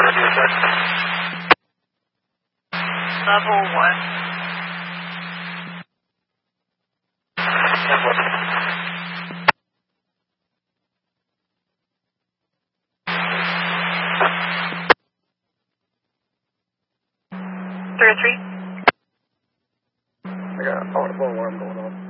Level 1. Three. I got a alarm going on.